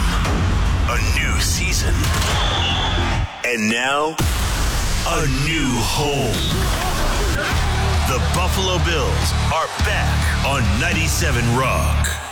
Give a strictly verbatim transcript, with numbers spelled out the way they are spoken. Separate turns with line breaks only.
A new season. And now, a new home. The Buffalo Bills are back on ninety-seven Rock.